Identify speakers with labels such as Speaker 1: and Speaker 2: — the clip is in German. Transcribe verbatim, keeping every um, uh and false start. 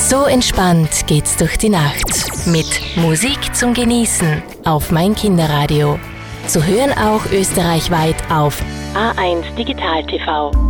Speaker 1: So entspannt geht's durch die Nacht. Mit Musik zum Genießen auf mein Kinderradio. Zu hören auch österreichweit auf A eins Digital T V.